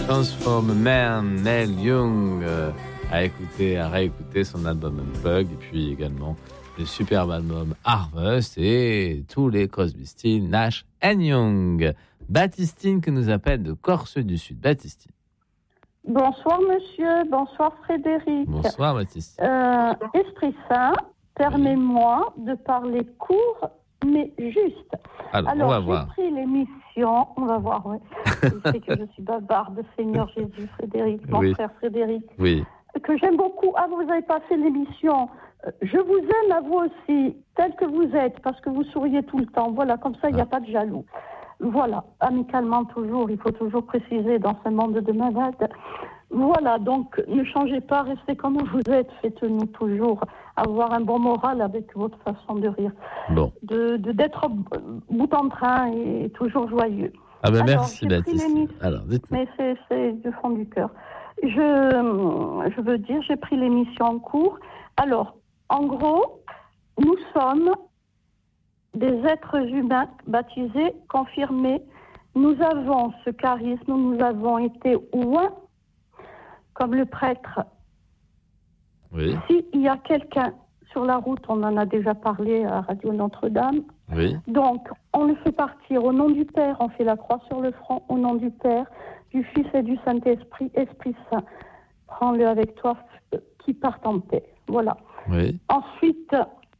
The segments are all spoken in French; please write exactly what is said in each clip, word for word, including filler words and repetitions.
Transform Man, Neil Young, euh, à écouter, à réécouter son album Unplugged, et puis également le superbe album Harvest et tous les Crosby, Stills, Nash and Young. Baptistine qui nous appelle de Corse du Sud. Baptistine. Bonsoir monsieur, bonsoir Frédéric. Bonsoir Baptistine. Euh, Esprit Saint, permets-moi oui. de parler court mais juste. Alors, Alors on va j'ai voir. pris l'émission, on va voir, oui. Je sais que je suis bavarde, Seigneur Jésus, Frédéric, mon oui. frère Frédéric, oui. que j'aime beaucoup. Ah, vous avez pas fait l'émission. Je vous aime à vous aussi, tel que vous êtes, parce que vous souriez tout le temps. Voilà, comme ça, il n'y a ah. pas de jaloux. Voilà, amicalement toujours, il faut toujours préciser dans ce monde de malades. Voilà, donc ne changez pas, restez comme vous êtes, faites-nous toujours avoir un bon moral avec votre façon de rire. Bon. De, de, d'être bout en train et toujours joyeux. Ah ben Alors, merci Baptiste. Alors, dites-moi. Mais c'est, c'est du fond du cœur. Je, je veux dire, j'ai pris l'émission en cours. Alors, en gros, nous sommes des êtres humains baptisés, confirmés. Nous avons ce charisme, nous avons été ouins, comme le prêtre. Oui. S'il y a quelqu'un sur la route, on en a déjà parlé à Radio Notre-Dame. Oui. Donc, on le fait partir au nom du Père, on fait la croix sur le front, au nom du Père, du Fils et du Saint-Esprit, Esprit Saint. Prends-le avec toi, qui part en paix. Voilà. Oui. Ensuite,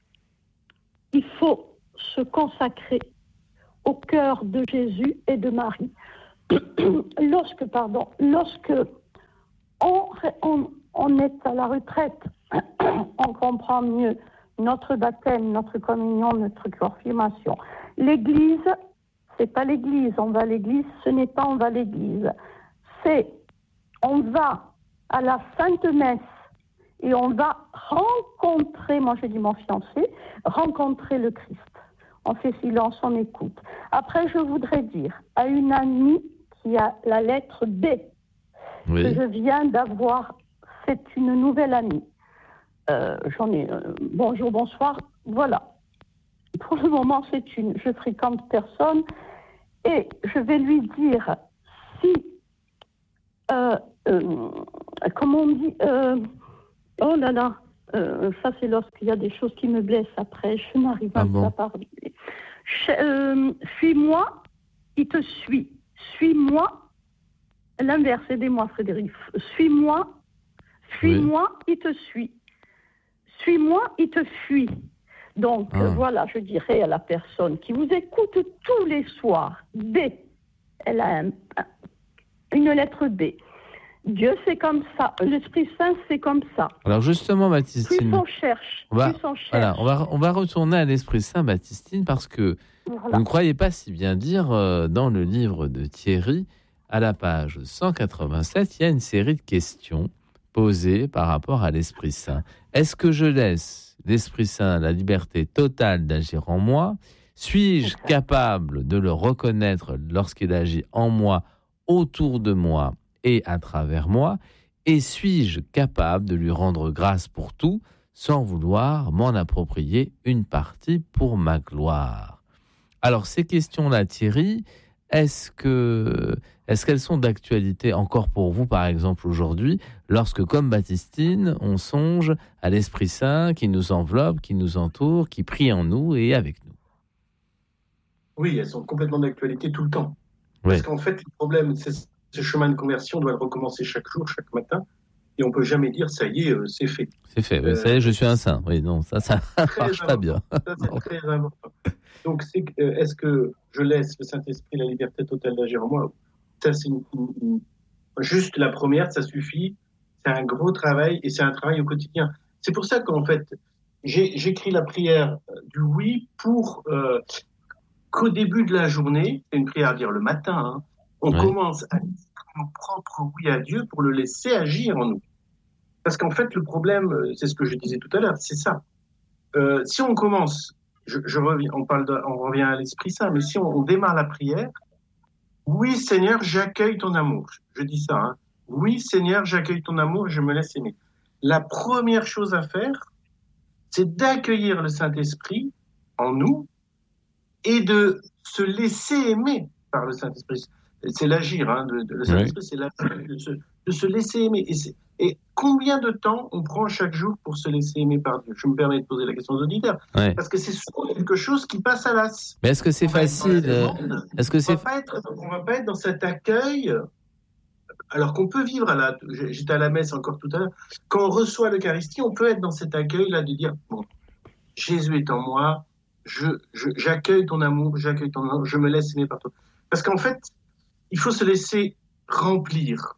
il faut se consacrer au cœur de Jésus et de Marie. lorsque, pardon, lorsque on, on, on est à la retraite, on comprend mieux notre baptême, notre communion, notre confirmation. L'église, c'est pas l'église, on va à l'église, ce n'est pas on va à l'église. C'est, on va à la Sainte Messe et on va rencontrer, moi j'ai dit mon fiancé, rencontrer le Christ. On fait silence, on écoute. Après, je voudrais dire à une amie qui a la lettre B, oui. que je viens d'avoir, c'est une nouvelle amie. Euh, j'en ai, euh, bonjour, bonsoir, voilà. Pour le moment, c'est une, je fréquente personne et je vais lui dire si, euh, euh, comment on dit, euh, oh là là, euh, ça c'est lorsqu'il y a des choses qui me blessent après, je n'arrive ah pas bon. à parler. Je, euh, suis-moi, il te suit. Suis-moi, l'inverse, aidez-moi Frédéric. Suis-moi, fuis-moi, oui. il te suit. Suis-moi, il te fuit. Donc, ah. euh, voilà, je dirais à la personne qui vous écoute tous les soirs, B, elle a un, un, une lettre B. Dieu, c'est comme ça. L'Esprit Saint, c'est comme ça. Alors justement, Baptistine, plus on cherche, on va, plus on cherche. Voilà, on va, on va retourner à l'Esprit Saint, Baptistine, parce que voilà. Vous ne croyez pas si bien dire, euh, dans le livre de Thierry, à la page cent quatre-vingt-sept, il y a une série de questions posées par rapport à l'Esprit Saint. Est-ce que je laisse l'Esprit Saint la liberté totale d'agir en moi ? Suis-je okay. capable de le reconnaître lorsqu'il agit en moi, autour de moi et à travers moi ? Et suis-je capable de lui rendre grâce pour tout sans vouloir m'en approprier une partie pour ma gloire ? Alors ces questions-là, Thierry, est-ce que, est-ce qu'elles sont d'actualité encore pour vous, par exemple, aujourd'hui, lorsque, comme Baptistine, on songe à l'Esprit Saint qui nous enveloppe, qui nous entoure, qui prie en nous et avec nous ? Oui, elles sont complètement d'actualité tout le temps. Oui. Parce qu'en fait, le problème, c'est ce chemin de conversion doit recommencer chaque jour, chaque matin, et on peut jamais dire ça y est, euh, c'est fait. C'est fait. Oui, euh, ça y est, je suis un saint. Oui, non, ça, ça marche important. pas bien. Ça, c'est très important. Donc, c'est, euh, est-ce que je laisse le Saint-Esprit la liberté totale d'agir en moi ? Ça, c'est une, une, une... juste la première, ça suffit. C'est un gros travail et c'est un travail au quotidien. C'est pour ça qu'en fait, j'ai, j'écris la prière du oui pour euh, qu'au début de la journée, c'est une prière à dire le matin, hein, on oui. commence à dire nos propres oui à Dieu pour le laisser agir en nous. Parce qu'en fait, le problème, c'est ce que je disais tout à l'heure, c'est ça. Euh, si on commence, je, je reviens, on parle, de, on revient à l'Esprit Saint, mais si on, on démarre la prière, oui Seigneur, j'accueille ton amour. Je, je dis ça. Hein. Oui Seigneur, j'accueille ton amour et je me laisse aimer. La première chose à faire, c'est d'accueillir le Saint-Esprit en nous et de se laisser aimer par le Saint-Esprit. c'est l'agir, hein, de, de, le Saint-Esprit, oui. c'est l'agir, de se, de se laisser aimer. Et, et combien de temps on prend chaque jour pour se laisser aimer par Dieu? Je me permets de poser la question aux auditeurs, ouais. parce que c'est souvent quelque chose qui passe à l'as. Mais est-ce que c'est on facile euh, est-ce que c'est... On ne va pas être dans cet accueil, alors qu'on peut vivre à la... J'étais à la messe encore tout à l'heure. Quand on reçoit l'Eucharistie, on peut être dans cet accueil-là de dire, bon, Jésus est en moi, je, je, j'accueille ton amour, j'accueille ton amour, je me laisse aimer par toi. Parce qu'en fait, il faut se laisser remplir.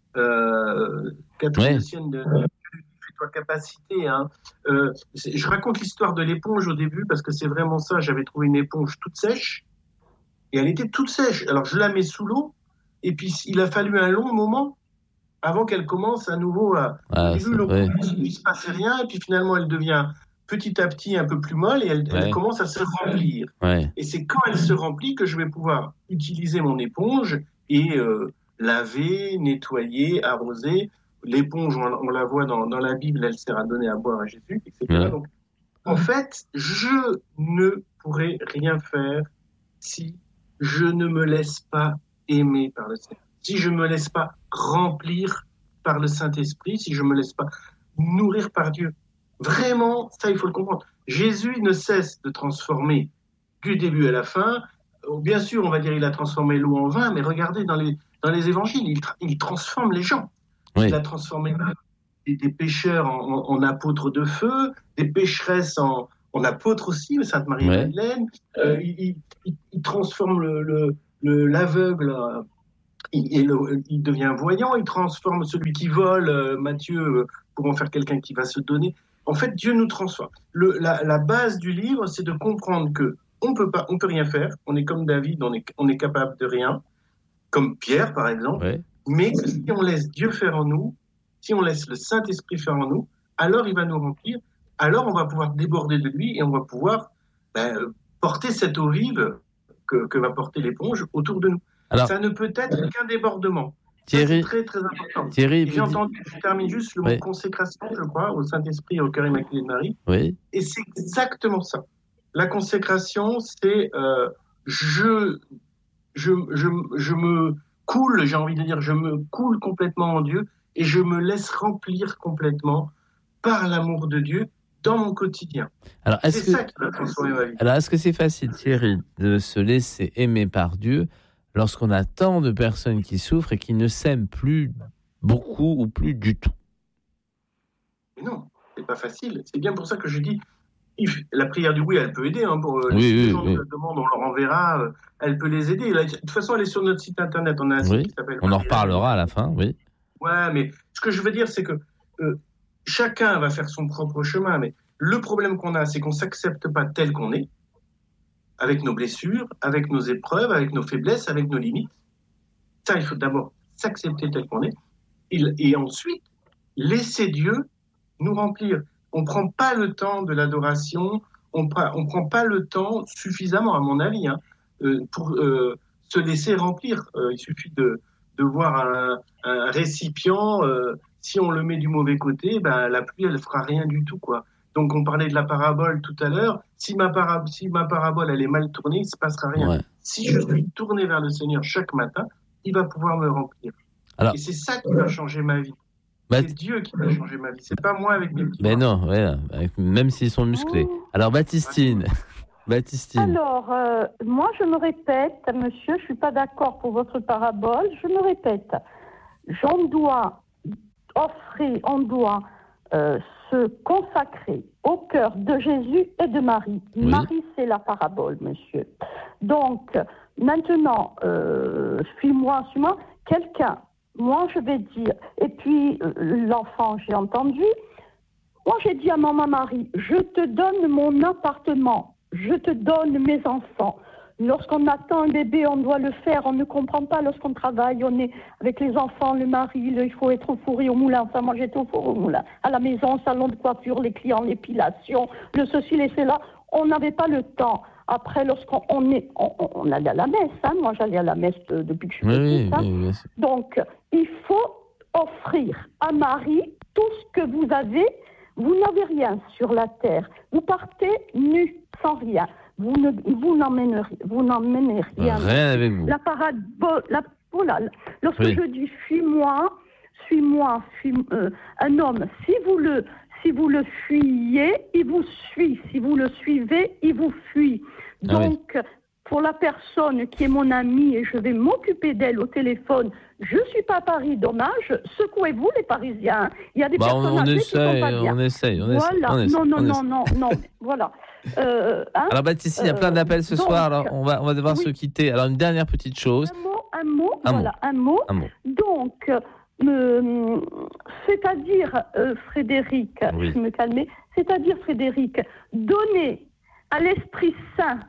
Euh, Catherine de Sienne, de, fais-toi capacité. Hein. Euh, je raconte l'histoire de l'éponge au début, parce que c'est vraiment ça. J'avais trouvé une éponge toute sèche, et elle était toute sèche. Alors je la mets sous l'eau, et puis il a fallu un long moment avant qu'elle commence à nouveau à... Ah, au début, l'eau, il ne se passait rien, et puis finalement elle devient... petit à petit un peu plus molle et elle, ouais. elle commence à se remplir. Ouais. Et c'est quand elle se remplit que je vais pouvoir utiliser mon éponge et euh, laver, nettoyer, arroser. L'éponge, on, on la voit dans, dans la Bible, elle sert à donner à boire à Jésus, et cetera. Ouais. Donc, en fait, je ne pourrai rien faire si je ne me laisse pas aimer par le Seigneur, si je ne me laisse pas remplir par le Saint-Esprit, si je ne me laisse pas nourrir par Dieu. Vraiment, ça, il faut le comprendre. Jésus ne cesse de transformer du début à la fin. Bien sûr, on va dire il a transformé l'eau en vin, mais regardez dans les, dans les évangiles, il, tra- il transforme les gens. Oui. Il a transformé des, des pécheurs en, en, en apôtres de feu, des pécheresses en, en apôtres aussi, Sainte Marie-Madeleine. Ouais. Euh, il, il, il transforme le, le, le, l'aveugle, il, il, il devient voyant, il transforme celui qui vole, euh, Matthieu, euh, pour en faire quelqu'un qui va se donner. En fait, Dieu nous transforme. Le, la, la base du livre, c'est de comprendre que on peut pas, on peut rien faire. On est comme David, on est, on est capable de rien, comme Pierre par exemple. Ouais. Mais si on laisse Dieu faire en nous, si on laisse le Saint-Esprit faire en nous, alors il va nous remplir. Alors on va pouvoir déborder de lui et on va pouvoir ben, porter cette eau vive que, que va porter l'éponge autour de nous. Alors, ça ne peut être qu'un débordement. Thierry, c'est très, très important. Thierry, j'ai entendu, je termine juste le oui. mot consécration, je crois, au Saint-Esprit et au cœur immaculé de Marie. Oui. Et c'est exactement ça. La consécration, c'est euh, je, je, je, je me coule, j'ai envie de dire, je me coule complètement en Dieu et je me laisse remplir complètement par l'amour de Dieu dans mon quotidien. Alors, est-ce c'est que, ça qui va transformer ma vie. Alors, est-ce que c'est facile, Thierry, de se laisser aimer par Dieu lorsqu'on a tant de personnes qui souffrent et qui ne s'aiment plus beaucoup ou plus du tout? Mais non, c'est pas facile. C'est bien pour ça que je dis, la prière du oui, elle peut aider. Hein, pour oui, les oui, gens oui. qui la demandent, on leur enverra. Elle peut les aider. De toute façon, elle est sur notre site internet. On a un oui, site qui s'appelle. On en reparlera à la fin, oui. Ouais, mais ce que je veux dire, c'est que euh, chacun va faire son propre chemin. Mais le problème qu'on a, c'est qu'on s'accepte pas tel qu'on est, avec nos blessures, avec nos épreuves, avec nos faiblesses, avec nos limites. Ça, il faut d'abord s'accepter tel qu'on est, et, et ensuite laisser Dieu nous remplir. On ne prend pas le temps de l'adoration, on ne prend pas le temps suffisamment, à mon avis, hein, euh, pour euh, se laisser remplir. Euh, il suffit de, de voir un, un récipient, euh, si on le met du mauvais côté, ben, la pluie, elle ne fera rien du tout, quoi. Donc, on parlait de la parabole tout à l'heure. Si ma, para- si ma parabole, elle est mal tournée, il ne se passera rien. Ouais. Si je suis tourné vers le Seigneur chaque matin, il va pouvoir me remplir. Alors, et c'est ça qui va changer ma vie. Bah, c'est Dieu qui va changer ma vie. C'est pas moi avec mes petits Mais bras. Non, ouais, même s'ils sont musclés. Alors, Baptistine. Baptistine. Alors, euh, moi, je me répète, monsieur, je suis pas d'accord pour votre parabole. Je me répète. J'en dois offrir, on doit euh, se consacrer au cœur de Jésus et de Marie. Oui. Marie, c'est la parabole, monsieur. Donc, maintenant, euh, suis-moi, suis-moi, quelqu'un, moi je vais dire, et puis euh, l'enfant, j'ai entendu, moi j'ai dit à maman Marie, je te donne mon appartement, je te donne mes enfants. Lorsqu'on attend un bébé, on doit le faire, on ne comprend pas lorsqu'on travaille, on est avec les enfants, le mari, le, il faut être au four et au moulin, enfin moi j'étais au four et au moulin, à la maison, salon de coiffure, les clients, l'épilation, le ceci, le cela, on n'avait pas le temps. Après, lorsqu'on on est, on, on allait à la messe, hein. Moi j'allais à la messe de, depuis que je suis petite. Oui, hein. oui, oui. Donc, il faut offrir à Marie tout ce que vous avez. Vous n'avez rien sur la terre. Vous partez nu, sans rien. vous, ne, vous, n'emmènerez, vous n'emmènez rien. Rien avec vous. La parabole, la, voilà, lorsque oui. je dis suis-moi, suis-moi, suis, euh, un homme, si vous, le, si vous le fuyez, il vous suit. Si vous le suivez, il vous fuit. Donc, ah oui. Pour la personne qui est mon amie et je vais m'occuper d'elle au téléphone, je ne suis pas à Paris, dommage, secouez-vous les Parisiens. Il y a des bah, personnes on, on âgées essaye, qui sont pas bien. On essaye, on voilà. essaye. Non, non, on non, essaye. non, non, voilà. Euh, hein, alors Baptiste, il y a plein d'appels ce donc, soir, alors on va, on va devoir oui. se quitter. Alors une dernière petite chose. Un mot, un mot, un voilà, mot. un mot. Un mot. Donc, euh, c'est-à-dire, euh, Frédéric, oui. je me calmer, c'est-à-dire, Frédéric, donner à l'Esprit Saint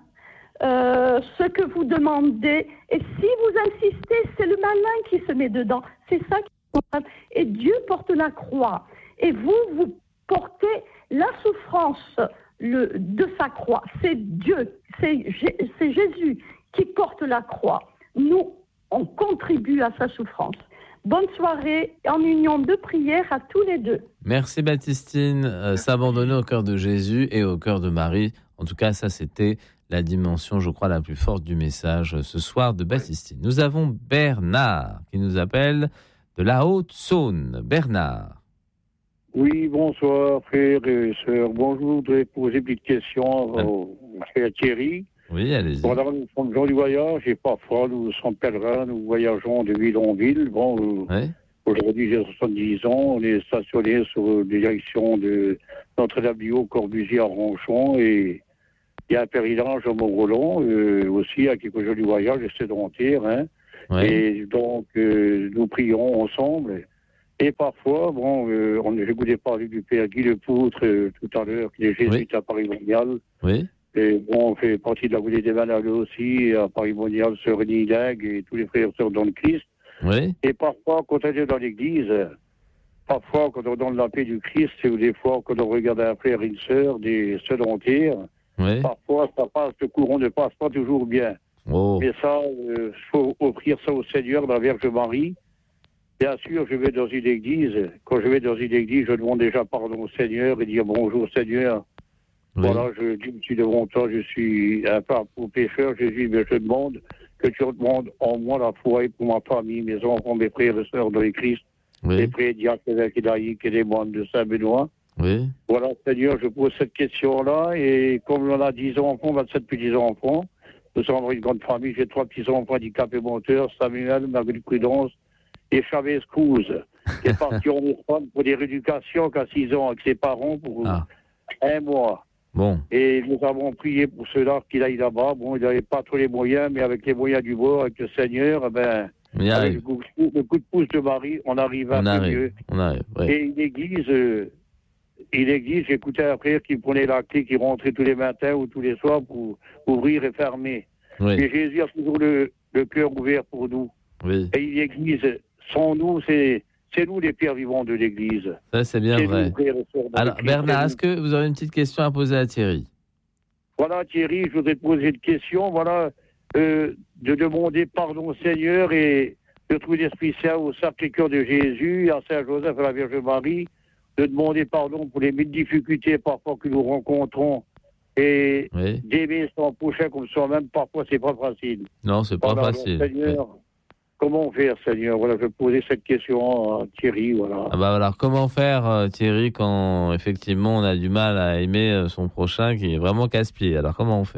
Euh, ce que vous demandez, et si vous insistez, c'est le malin qui se met dedans. C'est ça qui est. Et Dieu porte la croix. Et vous, vous portez la souffrance le, de sa croix. C'est Dieu, c'est, c'est Jésus qui porte la croix. Nous, on contribue à sa souffrance. Bonne soirée, en union de prière à tous les deux. Merci Baptistine. Euh, s'abandonner au cœur de Jésus et au cœur de Marie. En tout cas, ça c'était la dimension, je crois, la plus forte du message ce soir de Baptistine. Nous avons Bernard qui nous appelle de la Haute-Saône. Bernard. Oui, bonsoir frères et sœurs. Bon, je voudrais poser une petite question à au frère Thierry. Oui, allez-y. Bon, nous sommes gens du voyage et parfois nous sommes pèlerins, nous voyageons de ville en ville. Bon, oui. Aujourd'hui, j'ai soixante-dix ans, on est stationné sur les directions de Notre-Dame-du-Haut, Corbusier à Ronchon et il y a un pèlerinage à Mont-Roland, euh, aussi, à quelques jours du voyage, sédentaire. Hein. Ouais. Et donc, euh, nous prions ensemble. Et parfois, bon, euh, on, j'ai écouté parler du Père Guy Lepoutre euh, tout à l'heure, qui est jésuite oui. à Paris-Monial. Oui. Et bon, on fait partie de la Voûtée des Manaleux aussi, à Paris-Monial, Sœur Nilag et tous les frères et sœurs dans le Christ. Oui. Et parfois, quand on est dans l'église, parfois, quand on donne la paix du Christ, ou des fois, quand on regarde un frère et une sœur, des sédentaires, oui. parfois, ça passe, le courant ne passe pas toujours bien. Oh. Mais ça, il euh, faut offrir ça au Seigneur, la Vierge Marie. Bien sûr, je vais dans une église. Quand je vais dans une église, je demande déjà pardon au Seigneur et dire bonjour Seigneur. Oui. Voilà, je dis, je suis devant toi, je suis un peu pécheur, Jésus, mais je demande que tu demandes en moi la foi pour ma famille, mes enfants, mes frères et sœurs dans les Christ, oui. les prêtres, diacres, évêques et laïcs et les moines de Saint-Benoît. Oui. Voilà, Seigneur, je pose cette question-là, et comme on a dix enfants, vingt-sept petits-enfants, nous sommes une grande famille, j'ai trois petits-enfants handicapés moteurs, Samuel, Marguerite Prudence et Chavez Cruz, qui est parti en Espagne pour des rééducations qu'à six ans avec ses parents pour ah. un mois. Bon. Et nous avons prié pour cela qu'il aille là-bas. Bon, il n'avait pas tous les moyens, mais avec les moyens du bord, avec le Seigneur, eh ben, avec le coup, le coup de pouce de Marie, on arrive un on peu arrive. mieux. On arrive, ouais. Et une église, euh, une église, j'écoutais un frère qui prenait la clé, qui rentrait tous les matins ou tous les soirs pour ouvrir et fermer. Oui. Et Jésus a toujours le, le cœur ouvert pour nous. Oui. Et une église, sans nous, c'est... C'est nous les pierres vivantes de l'Église. Ça, c'est bien c'est vrai. Nous, alors, Bernard, est-ce que vous avez une petite question à poser à Thierry ? Voilà, Thierry, je voudrais te poser une question. Voilà, euh, de demander pardon au Seigneur et de trouver l'Esprit Saint au Sacré-Cœur de Jésus, à Saint-Joseph, à la Vierge Marie, de demander pardon pour les mille difficultés parfois que nous rencontrons et oui. d'aimer son prochain comme soi-même. Parfois, c'est pas facile. Non, c'est pas voilà, facile. Donc, Seigneur, oui. Comment faire, Seigneur ? Voilà, je vais poser cette question à Thierry. Voilà. Ah bah alors, comment faire, euh, Thierry, quand effectivement on a du mal à aimer euh, son prochain qui est vraiment casse-pied ? Alors, comment on fait ?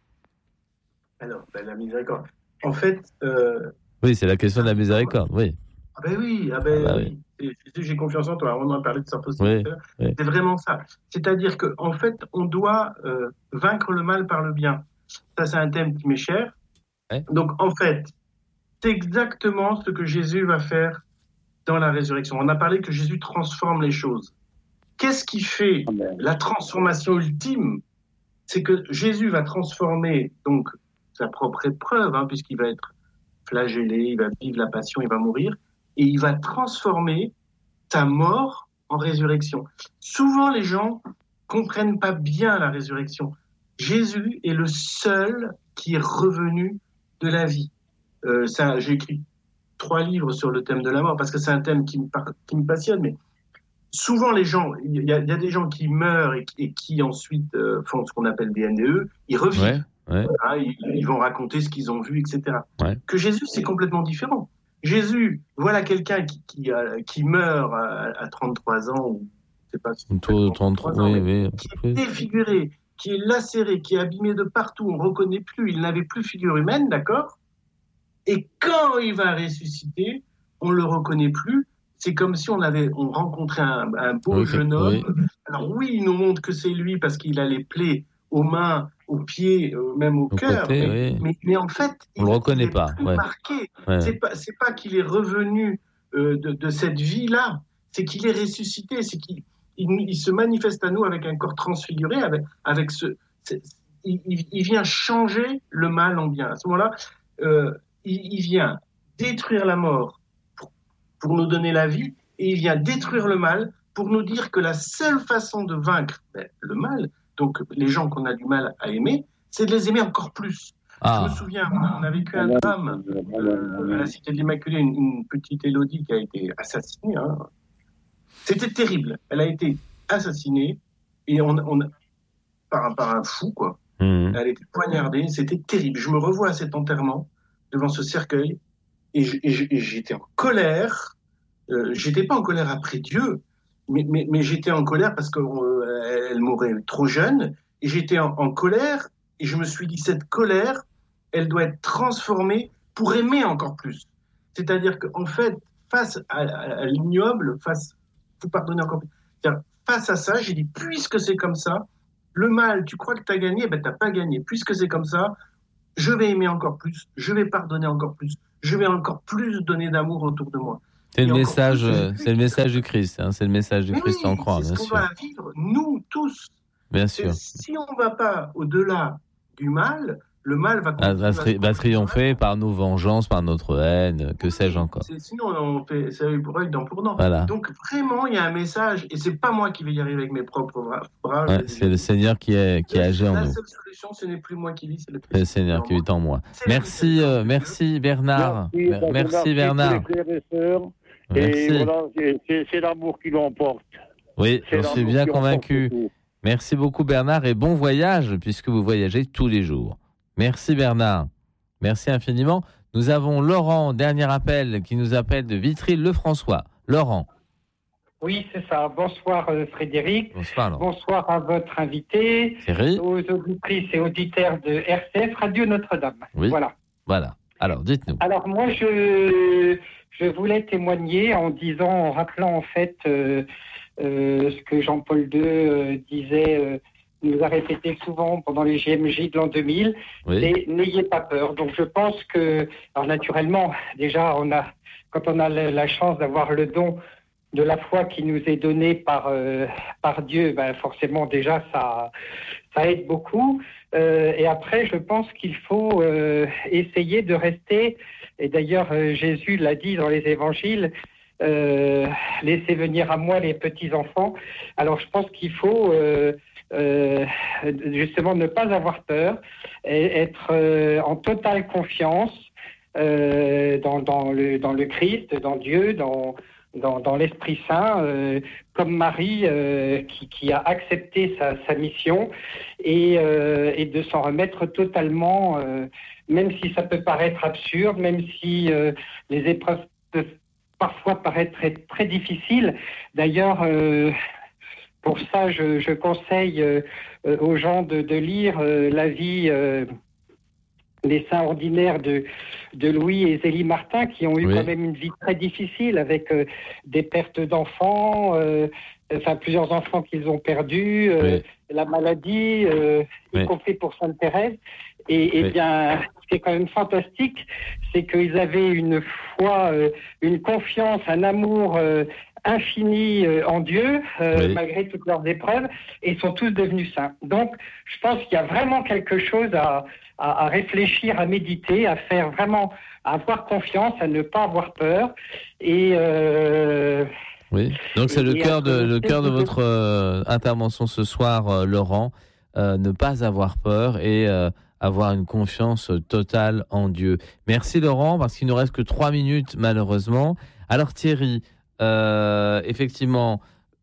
Alors, ben, la miséricorde. En fait. Euh... Oui, c'est la question de la miséricorde, oui. Ah ben oui, ah ben, ah bah oui. oui. Et, j'ai confiance en toi. On en a parlé de ça aussi. Oui, oui. C'est vraiment ça. C'est-à-dire qu'en fait, on doit euh, vaincre le mal par le bien. Ça, c'est un thème qui m'est cher. Ouais. Donc, en fait. C'est exactement ce que Jésus va faire dans la résurrection. On a parlé que Jésus transforme les choses. Qu'est-ce qui fait la transformation ultime ? C'est que Jésus va transformer donc sa propre épreuve, hein, puisqu'il va être flagellé, il va vivre la passion, il va mourir, et il va transformer sa mort en résurrection. Souvent, les gens comprennent pas bien la résurrection. Jésus est le seul qui est revenu de la vie. Euh, ça, j'ai écrit trois livres sur le thème de la mort parce que c'est un thème qui me, par, qui me passionne. Mais souvent les gens, il y, a, il y a des gens qui meurent et, et qui ensuite euh, font ce qu'on appelle des N D E, ils revivent, ouais, ouais. Hein, ils, ils vont raconter ce qu'ils ont vu, et cetera. Ouais. Que Jésus, c'est complètement différent. Jésus, voilà quelqu'un qui, qui, euh, qui meurt à, à trente-trois ans, ou je sais pas si Autour de trente-trois ans, oui, oui. qui est défiguré, qui est lacéré, qui est abîmé de partout, on ne reconnaît plus, il n'avait plus figure humaine, d'accord? Et quand il va ressusciter, on ne le reconnaît plus. C'est comme si on avait on rencontrait un, un beau oui, jeune homme. oui. Alors oui, il nous montre que c'est lui parce qu'il a les plaies aux mains, aux pieds, euh, même au, au cœur. Côté, mais, oui. mais, mais en fait, on ne le reconnaît il est pas. Plus ouais. marqué. Ouais. C'est pas, c'est pas qu'il est revenu euh, de, de cette vie-là, c'est qu'il est ressuscité, c'est qu'il il, il se manifeste à nous avec un corps transfiguré, avec, avec ce, il, il, il vient changer le mal en bien. À ce moment-là, euh, il, il vient détruire la mort pour, pour nous donner la vie, et il vient détruire le mal pour nous dire que la seule façon de vaincre ben, le mal, donc les gens qu'on a du mal à aimer, c'est de les aimer encore plus. Ah. Je me souviens, on a vécu un drame euh, à la Cité de l'Immaculée, une, une petite Élodie qui a été assassinée. Hein. C'était terrible. Elle a été assassinée et on, on, par, par un fou, quoi. Mmh. Elle a été poignardée. C'était terrible. Je me revois à cet enterrement devant ce cercueil et, je, et, et j'étais en colère. Euh, j'étais pas en colère après Dieu, mais, mais, mais j'étais en colère parce qu'elle euh, mourait trop jeune. Et j'étais en, en colère et je me suis dit, cette colère, elle doit être transformée pour aimer encore plus. C'est-à-dire qu'en fait, face à, à, à l'ignoble, face, faut pardonner encore plus. C'est-à-dire, face à ça, j'ai dit, puisque c'est comme ça, le mal, tu crois que tu as gagné, ben tu n'as pas gagné. Puisque c'est comme ça, je vais aimer encore plus, je vais pardonner encore plus, je vais encore plus donner d'amour autour de moi. C'est le message, plus, c'est le message du Christ, hein, c'est le message du oui, Christ en croix, bien sûr. C'est ce qu'on va vivre, nous tous. Bien sûr. Si on ne va pas au-delà du mal, le mal va, va, va, tri- va triompher par nos vengeances, par notre haine, que oui, sais-je encore. C'est, sinon, on fait c'est œil pour œil, dent pour dent. Voilà. Donc vraiment, il y a un message, et c'est pas moi qui vais y arriver avec mes propres bras. Ouais, c'est le Seigneur qui est qui agit en nous. La seule solution, ce n'est plus moi qui vis, c'est le, c'est le Seigneur qui vit en moi. Merci, euh, merci Bernard. Merci, merci Bernard. Et merci. Voilà, c'est, c'est, c'est l'amour qui l'emporte. Oui, j'en suis bien convaincu. Merci beaucoup Bernard et bon voyage puisque vous voyagez tous les jours. Merci Bernard. Merci infiniment. Nous avons Laurent, dernier appel, qui nous appelle de Vitry-le-François. Laurent. Oui, c'est ça. Bonsoir Frédéric. Bonsoir Laurent. Bonsoir à votre invité. Thierry. Aux auditrices et auditeurs de R C F Radio Notre-Dame. Oui. Voilà. Voilà. Alors, dites-nous. Alors moi, je, je voulais témoigner en disant, en rappelant en fait euh, euh, ce que Jean-Paul deux euh, disait, euh, nous a répété souvent pendant les J M J de l'an deux mille, oui. et n'ayez pas peur. Donc je pense que, alors naturellement, déjà, on a, quand on a la chance d'avoir le don de la foi qui nous est donnée par, euh, par Dieu, ben forcément déjà ça, ça aide beaucoup. Euh, et après, je pense qu'il faut euh, essayer de rester, et d'ailleurs euh, Jésus l'a dit dans les évangiles, euh, laissez venir à moi les petits-enfants. Alors je pense qu'il faut euh, euh, justement ne pas avoir peur, et être euh, en totale confiance euh, dans, dans, le, dans le Christ, dans Dieu, dans... Dans, dans l'Esprit Saint, euh, comme Marie euh, qui, qui a accepté sa, sa mission et, euh, et de s'en remettre totalement, euh, même si ça peut paraître absurde, même si euh, les épreuves peuvent parfois paraître très, très difficiles. D'ailleurs, euh, pour ça, je, je conseille euh, aux gens de, de lire euh, la vie... Euh, les saints ordinaires de, de Louis et Zélie Martin, qui ont eu oui. quand même une vie très difficile avec euh, des pertes d'enfants, euh, enfin plusieurs enfants qu'ils ont perdus, euh, oui. la maladie, euh, oui. y compris pour Sainte Thérèse. Et, et oui. bien, ce qui est quand même fantastique, c'est qu'ils avaient une foi, euh, une confiance, un amour euh, infini euh, en Dieu, euh, oui. malgré toutes leurs épreuves, et sont tous devenus saints. Donc, je pense qu'il y a vraiment quelque chose à, à, à réfléchir, à méditer, à faire vraiment, à avoir confiance, à ne pas avoir peur. Et euh, oui. Donc, c'est et, le cœur de le cœur de votre euh, intervention ce soir, euh, Laurent. Euh, ne pas avoir peur et euh, avoir une confiance totale en Dieu. Merci Laurent, parce qu'il ne nous reste que trois minutes malheureusement. Alors Thierry, euh, effectivement,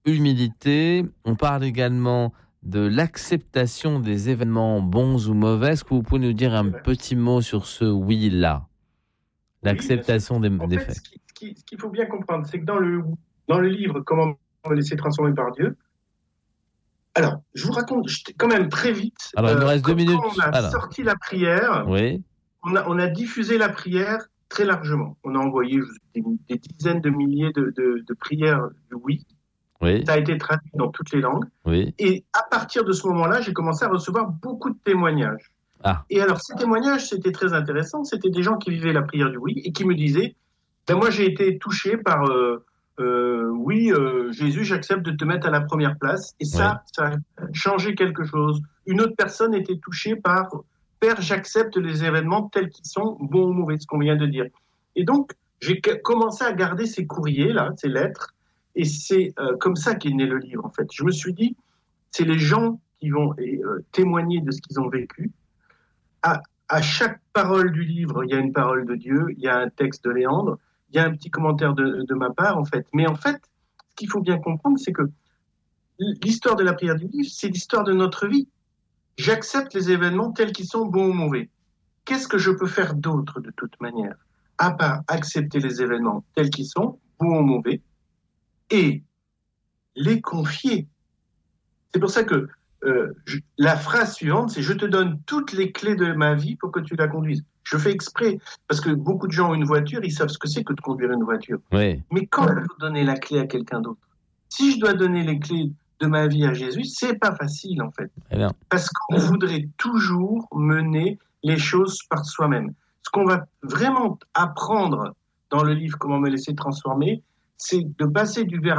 humilité. On parle également de l'acceptation des événements bons ou mauvais. Est-ce que vous pouvez nous dire un petit mot sur ce oui-là? L'acceptation oui, des, en des fait, faits. Ce, qui, ce, qui, ce qu'il faut bien comprendre, c'est que dans le, dans le livre « Comment me laisser transformer par Dieu », alors, je vous raconte quand même très vite. Alors, il nous reste euh, deux minutes. Quand on a Alors. sorti la prière, oui. on, a, on a diffusé la prière très largement. On a envoyé des, des dizaines de milliers de, de, de prières du oui. Oui. Ça a été traduit dans toutes les langues. Oui. Et à partir de ce moment-là, j'ai commencé à recevoir beaucoup de témoignages. Ah. Et alors, ces témoignages, c'était très intéressant. C'était des gens qui vivaient la prière du oui et qui me disaient, ben moi, j'ai été touché par... Euh, Euh, oui, euh, Jésus, j'accepte de te mettre à la première place. Et ça, ouais. ça a changé quelque chose. Une autre personne était touchée par Père, j'accepte les événements tels qu'ils sont, bons ou mauvais, ce qu'on vient de dire. Et donc, j'ai commencé à garder ces courriers-là, ces lettres. Et c'est euh, comme ça qu'est né le livre, en fait. Je me suis dit, c'est les gens qui vont euh, témoigner de ce qu'ils ont vécu. À, à chaque parole du livre, il y a une parole de Dieu, il y a un texte de Léandre. Il y a un petit commentaire de, de ma part, en fait. Mais en fait, ce qu'il faut bien comprendre, c'est que l'histoire de la prière du livre, c'est l'histoire de notre vie. J'accepte les événements tels qu'ils sont, bons ou mauvais. Qu'est-ce que je peux faire d'autre, de toute manière, à part accepter les événements tels qu'ils sont, bons ou mauvais, et les confier? C'est pour ça que euh, je, la phrase suivante, c'est « Je te donne toutes les clés de ma vie pour que tu la conduises ». Je fais exprès, parce que beaucoup de gens ont une voiture, ils savent ce que c'est que de conduire une voiture. Oui. Mais quand il faut donner la clé à quelqu'un d'autre, si je dois donner les clés de ma vie à Jésus, c'est pas facile en fait. Parce qu'on voudrait toujours mener les choses par soi-même. Ce qu'on va vraiment apprendre dans le livre « Comment me laisser transformer », c'est de passer du verbe